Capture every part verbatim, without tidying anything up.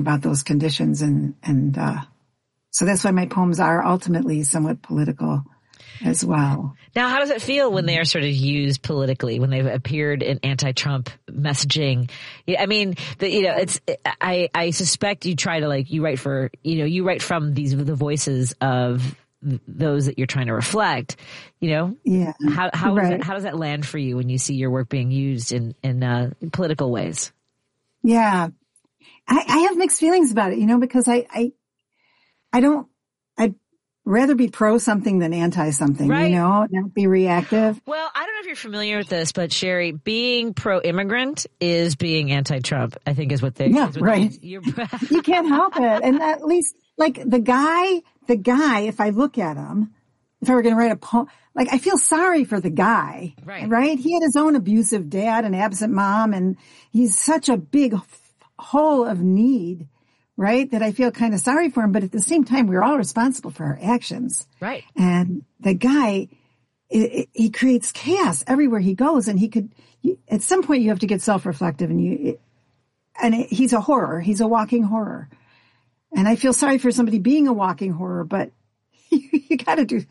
about those conditions. And, and, uh, so that's why my poems are ultimately somewhat political as well. Now, how does it feel when they are sort of used politically, when they've appeared in anti-Trump messaging? I mean, the, you know, it's, I, I suspect you try to like, you write for, you know, you write from these, the voices of those that you're trying to reflect, you know? Yeah. How, how, right. is that, how does that land for you when you see your work being used in, in, uh, political ways? Yeah. I, I have mixed feelings about it, you know, because I, I, I don't, I'd rather be pro something than anti something, right. you know, not be reactive. Well, I don't know if you're familiar with this, but Sherry, being pro-immigrant is being anti-Trump, I think is what they, yeah, is what right. They, you're, you can't help it. And at least like the guy, the guy, if I look at him, if I were going to write a poem, like I feel sorry for the guy, right. right? He had his own abusive dad and absent mom, and he's such a big hole of need. Right? That I feel kind of sorry for him, but at the same time, we're all responsible for our actions. Right. And the guy, it, it, he creates chaos everywhere he goes, and he could, you, at some point you have to get self-reflective, and you, it, and it, he's a horror. He's a walking horror. And I feel sorry for somebody being a walking horror, but you, you gotta do,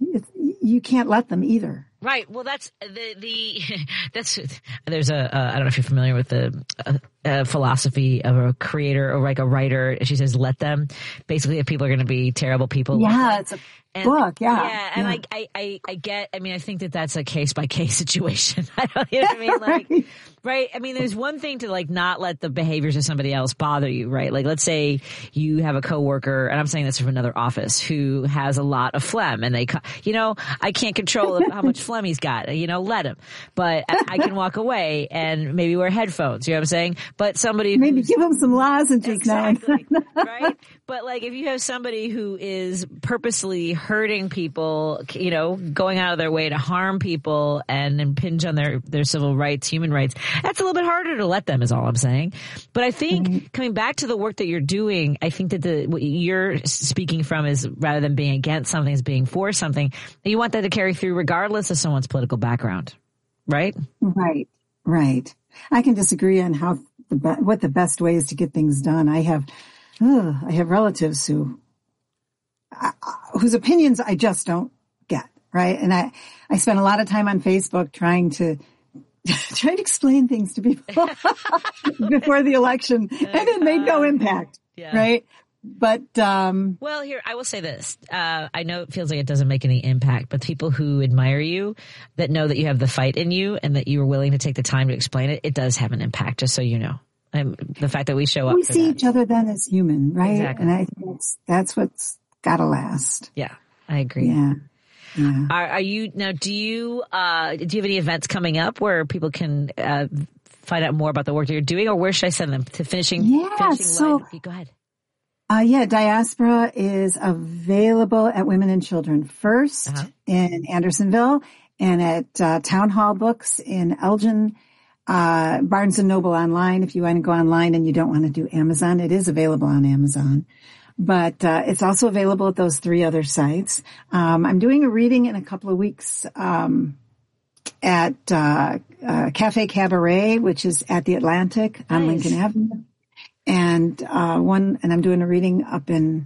you can't let them either. Right. Well, that's the, the, that's, there's a, uh, I don't know if you're familiar with the uh, uh, philosophy of a creator or like a writer. She says, let them. Basically, if people are going to be terrible people. Yeah, it's a and, book. Yeah. Yeah. And yeah. I, I, I get, I mean, I think that that's a case by case situation. I don't, you know what I mean? Like, right. right. I mean, there's one thing to like not let the behaviors of somebody else bother you, right? Like, let's say you have a coworker, and I'm saying this from another office, who has a lot of phlegm, and they, you know, I can't control how much phlegm he's got, you know, let him. But I can walk away and maybe wear headphones, you know what I'm saying? But somebody maybe give him some lozenges exactly, now. right? But like if you have somebody who is purposely hurting people, you know, going out of their way to harm people and impinge on their, their civil rights, human rights, that's a little bit harder to let them is all I'm saying. But I think mm-hmm. coming back to the work that you're doing, I think that the what you're speaking from is rather than being against something is being for something. You want that to carry through regardless of someone's political background, right? Right, right. I can disagree on how the be- what the best way is to get things done. I have, uh, I have relatives who, uh, whose opinions I just don't get, right? And I, I spent a lot of time on Facebook trying to, trying to explain things to people before the election, and it made no impact, yeah. right? But, um, well, here, I will say this. Uh, I know it feels like it doesn't make any impact, but people who admire you, that know that you have the fight in you and that you are willing to take the time to explain it, it does have an impact, just so you know. And the fact that we show up. We for see that. each other then as human, right? Exactly. And I think that's, that's what's gotta last. Yeah, I agree. Yeah. Yeah. Are, are you, now, do you, uh, do you have any events coming up where people can, uh, find out more about the work that you're doing, or where should I send them to finishing? Yeah. Finishing So, line? Go ahead. Uh, yeah, Diaspora is available at Women and Children First uh-huh. in Andersonville, and at uh, Town Hall Books in Elgin, uh, Barnes and Noble online. If you want to go online and you don't want to do Amazon, it is available on Amazon. But uh, it's also available at those three other sites. Um, I'm doing a reading in a couple of weeks um, at uh, uh, Cafe Cabaret, which is at the Atlantic on nice. Lincoln Avenue. And, uh, one, and I'm doing a reading up in,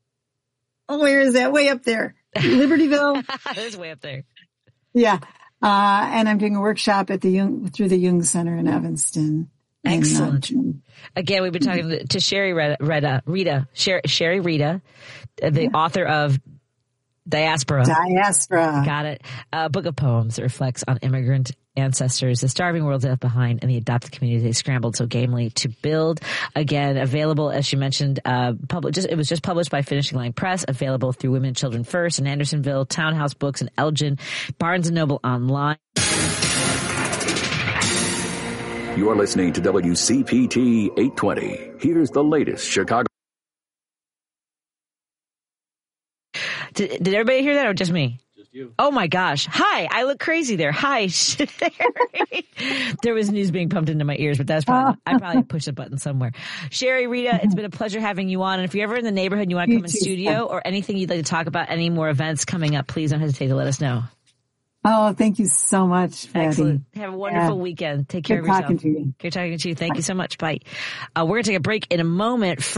oh, where is that? Way up there. Libertyville. It is way up there. Yeah. Uh, and I'm doing a workshop at the Jung, through the Jung Center in Evanston. Excellent. In, uh, Again, we've been talking to Sherry Rita, Rita, Rita Sherry, Sherry Rita, the yeah. author of Diaspora. Diaspora. Got it. A book of poems that reflects on immigrant ancestors, the starving world left behind, and the adopted community they scrambled so gamely to build. Again, available, as she mentioned, uh, public, just, it was just published by Finishing Line Press, available through Women and Children First in Andersonville, Townhouse Books in Elgin, Barnes and Noble online. You are listening to W C P T eight twenty. Here's the latest Chicago. Did, did everybody hear that, or just me? Just you. Oh my gosh. Hi. I look crazy there. Hi, Sherry. There was news being pumped into my ears, but that's probably, I probably pushed a button somewhere. Sherry, Rita, it's been a pleasure having you on. And if you're ever in the neighborhood and you want to come in studio or anything you'd like to talk about, any more events coming up, please don't hesitate to let us know. Oh, thank you so much, Freddie. Excellent. Have a wonderful yeah. weekend. Take care Good of yourself. Talking to you. Good talking to you. Thank Bye. you so much. Bye. Uh, we're going to take a break in a moment.